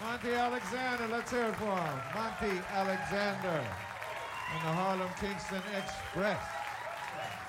Monty Alexander, let's hear it for him. Monty Alexander and the Harlem Kingston Express.